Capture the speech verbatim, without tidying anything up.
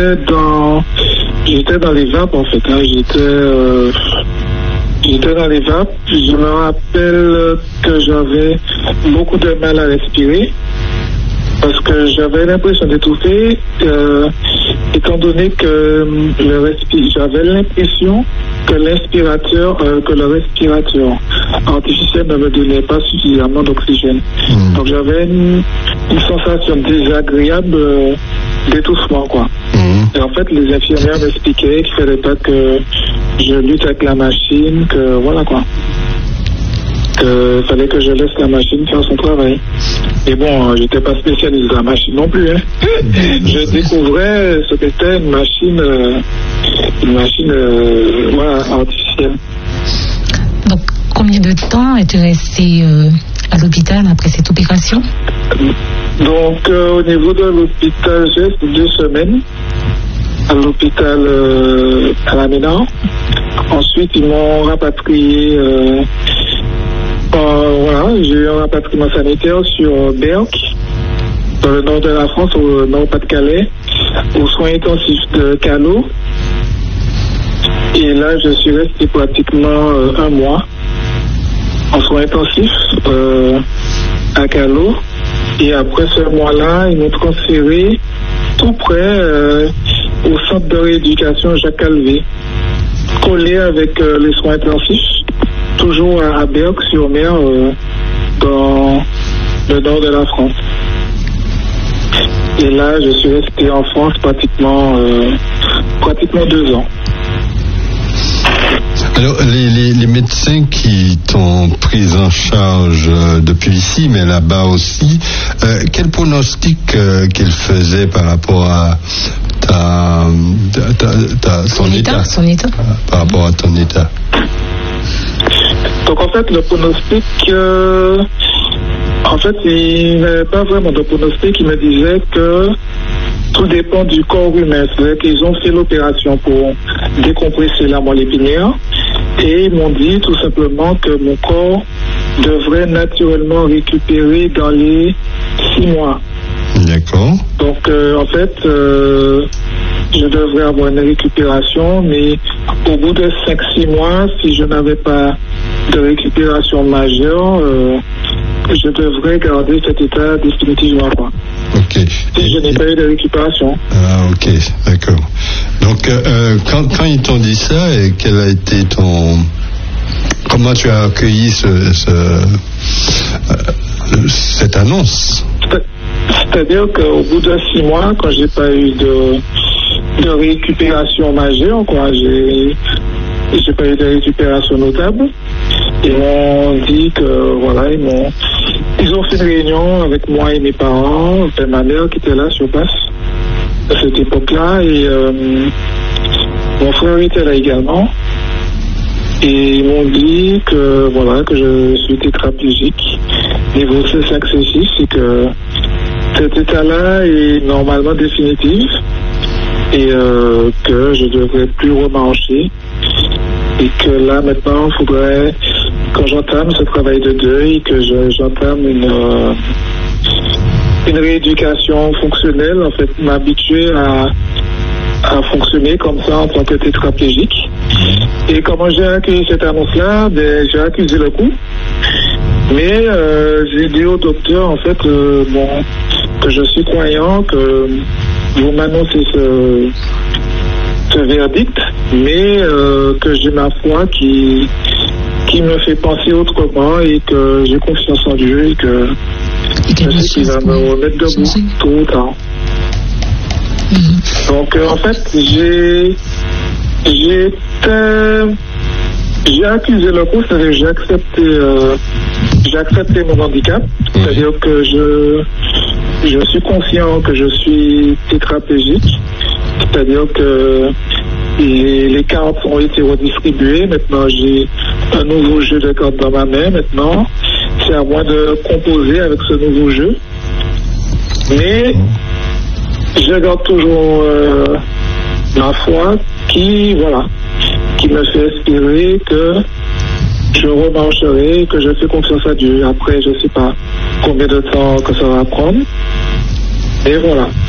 j'étais dans, j'étais dans les vapes en fait. Hein. J'étais, euh, j'étais dans les vapes. Je me rappelle que j'avais beaucoup de mal à respirer parce que j'avais l'impression d'étouffer, euh, étant donné que le respi- j'avais l'impression que l'inspirateur, euh, que le respirateur artificiel ne me donnait pas suffisamment d'oxygène. Mmh. Donc j'avais une, une sensation désagréable euh, d'étouffement, quoi. Mmh. Et en fait, les infirmières m'expliquaient qu'il fallait pas que je lutte avec la machine, que voilà, quoi. Que fallait que je laisse la machine faire son travail. Et bon, j'étais pas spécialiste de la machine non plus, hein. Je découvrais ce qu'était une machine, euh, une machine, euh, voilà, artificielle. Donc, combien de temps es-tu resté euh, à l'hôpital après cette opération? Donc, euh, au niveau de l'hôpital, j'ai resté deux semaines à l'hôpital euh, à la Ménard. Ensuite, ils m'ont rapatrié. Euh, euh, voilà, j'ai eu un rapatriement sanitaire sur Berck, dans le nord de la France, au nord-Pas-de-Calais, aux soins intensifs de Callot. Et là, je suis resté pratiquement euh, un mois en soins intensifs euh, à Callot. Et après ce mois-là, ils m'ont transféré tout près euh, au centre de rééducation Jacques Calvé, collé avec euh, les soins intensifs, toujours à, à Berck-sur-Mer, euh, dans le nord de la France. Et là, je suis resté en France pratiquement, euh, pratiquement deux ans. Alors, les, les, les médecins qui t'ont pris en charge euh, depuis ici, mais là-bas aussi, euh, quel pronostic euh, qu'ils faisaient par rapport à ta, ta, ta, ta, ton son état, état, son état. Par rapport à ton état. Donc en fait, le pronostic, euh, en fait, il n'avait pas vraiment de pronostic. Il me disait que tout dépend du corps humain. C'est-à-dire qu'ils ont fait l'opération pour décompresser la moelle épinière et ils m'ont dit tout simplement que mon corps devrait naturellement récupérer dans les six mois. D'accord. Donc euh, en fait, euh, je devrais avoir une récupération, mais au bout de cinq six mois, si je n'avais pas de récupération majeure, euh, je devrais garder cet état définitivement, quoi. Ok. Si je n'ai pas eu de récupération. Ah, ok, d'accord. Donc, euh, quand, quand ils t'ont dit ça, et quel a été ton... Comment tu as accueilli ce, ce, euh, cette annonce? C'est-à-dire qu'au bout de six mois, quand j'ai pas eu de, de récupération majeure, quoi, j'ai, j'ai pas eu de récupération notable, ils m'ont dit que, voilà, ils m'ont, ils ont fait une réunion avec moi et mes parents, et ma mère qui était là sur place à cette époque-là, et euh, mon frère était là également. Et ils m'ont dit que, voilà, que je suis tétraplégique niveau C cinq C six et que cet état-là est normalement définitif et euh, que je ne devrais plus remarcher et que là maintenant il faudrait que j'entame ce travail de deuil, que je, j'entame une, euh, une rééducation fonctionnelle, en fait m'habituer à, à fonctionner comme ça en tant que tétraplégique. Et comment j'ai accueilli cette annonce-là, ben, j'ai accusé le coup. Mais euh, j'ai dit au docteur, en fait, euh, bon, que je suis croyant, que vous m'annoncez ce, ce verdict, mais euh, que j'ai ma foi qui, qui me fait penser autrement et que j'ai confiance en Dieu et que je sais qu'il va me remettre debout tôt ou tard. Mm-hmm. Donc, euh, en fait, j'ai... J'ai j'ai accusé le coup, c'est-à-dire que j'ai accepté, euh, j'ai accepté mon handicap, c'est-à-dire que je, je suis conscient que je suis tétraplégique, c'est-à-dire que les, les cartes ont été redistribuées, maintenant j'ai un nouveau jeu de cartes dans ma main, maintenant c'est à moi de composer avec ce nouveau jeu, mais je garde toujours euh, ma foi qui, voilà, qui me fait espérer que je remarcherai, que je fais confiance à Dieu. Après, je ne sais pas combien de temps que ça va prendre. Et voilà.